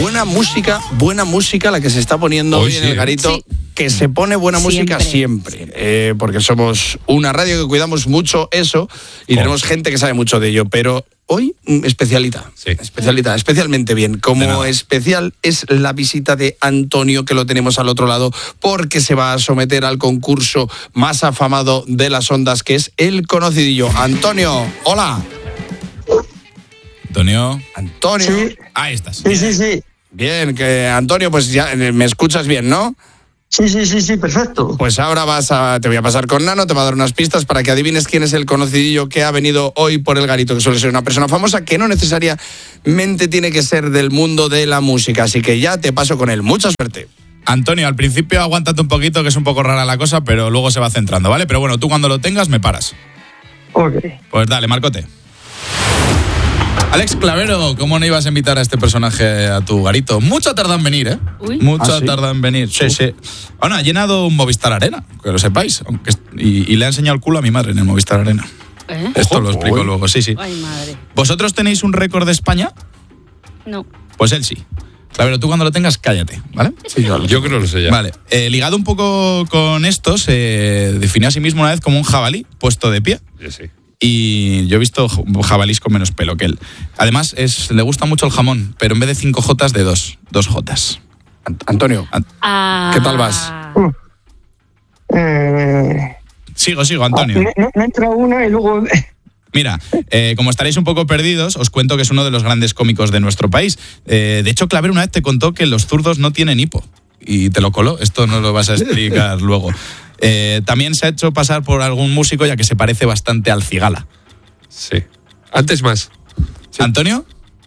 buena música la que se está poniendo hoy en el Garito, sí. Que se pone buena música siempre, porque somos una radio que cuidamos mucho eso y tenemos gente que sabe mucho de ello, pero hoy especialmente bien. Como especial es la visita de Antonio, que lo tenemos al otro lado, porque se va a someter al concurso más afamado de las ondas, que es El Conocidillo. Antonio, hola. Antonio. Sí. Ahí estás. Sí. Bien, que Antonio, pues ya me escuchas bien, ¿no? Sí, perfecto. Pues ahora te voy a pasar con Nano, te va a dar unas pistas para que adivines quién es el conocidillo que ha venido hoy por el Garito, que suele ser una persona famosa que no necesariamente tiene que ser del mundo de la música. Así que ya te paso con él. Mucha suerte. Antonio, al principio aguántate un poquito, que es un poco rara la cosa, pero luego se va centrando, ¿vale? Pero bueno, tú cuando lo tengas me paras. Ok. Pues dale, marcote. Alex Clavero, ¿cómo no ibas a invitar a este personaje a tu Garito? Mucho ha tardado en venir, ¿eh? Mucho ha tardado en venir. Sí. Bueno, ha llenado un Movistar Arena, que lo sepáis. Y le ha enseñado el culo a mi madre en el Movistar Arena. Esto lo explico luego, sí. Ay, madre. ¿Vosotros tenéis un récord de España? No. Pues él sí. Clavero, tú cuando lo tengas, cállate, ¿vale? Sí, yo creo que lo sé ya. Vale. Ligado un poco con esto, se definió a sí mismo una vez como un jabalí puesto de pie. Sí. Y yo he visto jabalís con menos pelo que él. Además, le gusta mucho el jamón, pero en vez de 5 Jotas, de 2 Jotas. Antonio, ¿qué tal vas? Sigo, Antonio. Me entra una y luego... Mira, como estaréis un poco perdidos, os cuento que es uno de los grandes cómicos de nuestro país. De hecho, Clavero una vez te contó que los zurdos no tienen hipo. Y te lo coló. Esto no lo vas a explicar luego. También se ha hecho pasar por algún músico, ya que se parece bastante al Cigala. Sí. Antes más. Sí. ¿Antonio?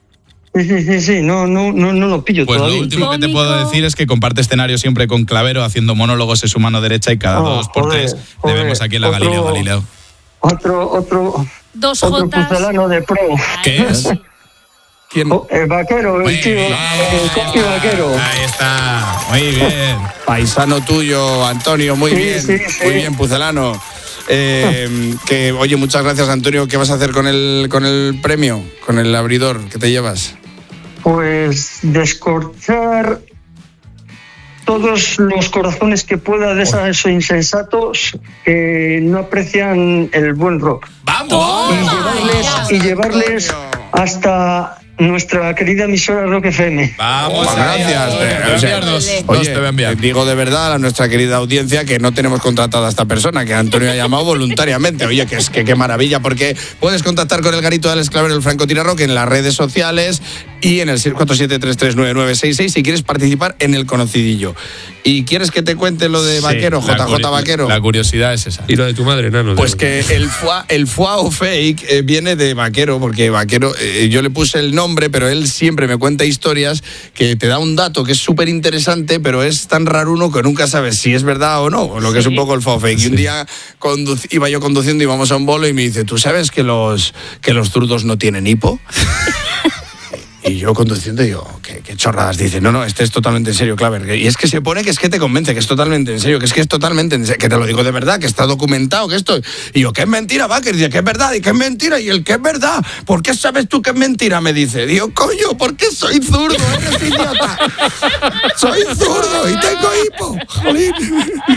Sí, no lo pillo pues todavía. Lo último que te puedo decir es que comparte escenario siempre con Clavero, haciendo monólogos en su mano derecha, y cada 2 por 3 debemos aquí en la Galileo. Otro 2 otro Jotas. pucelano de pro. ¿Qué es? ¿Quién? El vaquero, el Coqui Vaquero. Ahí está, muy bien. Paisano tuyo, Antonio, muy bien. Sí. Muy bien, pucelano. Oye, muchas gracias, Antonio. ¿Qué vas a hacer con el premio? Con el abridor que te llevas. Pues descorchar todos los corazones que pueda de esos insensatos que no aprecian el buen rock. ¡Vamos! Y llevarles hasta nuestra querida emisora Rock FM. Vamos, gracias. Oye, digo de verdad a nuestra querida audiencia que no tenemos contratada a esta persona, que Antonio ha llamado voluntariamente. Oye, que es que qué maravilla, porque puedes contactar con el Garito de Alex Clavero, el Francotirador Rock, en las redes sociales y en el 647-339966 si quieres participar en el conocidillo. ¿Y quieres que te cuente lo de Vaquero, JJ Vaquero? La curiosidad es esa. Y lo de tu madre, Nano. Pues que el foie o fake viene de Vaquero, porque Vaquero, yo le puse el nombre, pero él siempre me cuenta historias que te da un dato que es súper interesante, pero es tan raruno que nunca sabes si es verdad o no, o lo que es un poco el foie o fake. Y un día iba yo conduciendo, íbamos a un bolo y me dice, ¿tú sabes que los zurdos no tienen hipo? Y yo conduciendo digo, ¿qué chorradas? Dice, no, este es totalmente en serio, Claver. Y es que se pone que es que te convence, que es totalmente en serio, que es totalmente en serio, que te lo digo de verdad, que está documentado, que esto... Y yo, ¿qué es mentira, Vaquer? Dice, ¿qué es verdad? ¿Y qué es mentira? Y el, ¿qué es verdad? ¿Por qué sabes tú que es mentira? Me dice. Digo, coño, ¿por qué soy zurdo? Eres idiota. Soy zurdo y tengo hipo. Jolín.